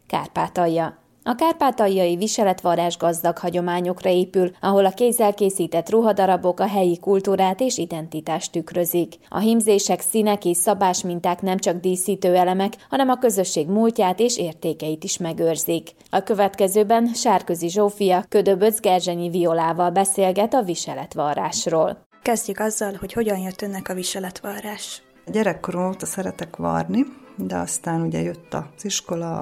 Kárpátalja. A kárpátaljai viseletvarrás gazdag hagyományokra épül, ahol a kézzel készített ruhadarabok a helyi kultúrát és identitást tükrözik. A hímzések, színek és szabásminták nem csak díszítő elemek, hanem a közösség múltját és értékeit is megőrzik. A következőben Sárközi Zsófia Ködöböc-Gerzsenyi Violával beszélget a viseletvarrásról. Kezdjük azzal, hogy hogyan jött önnek a viseletvarrás. Gyerekkorom óta szeretek varni, de aztán ugye jött az iskola,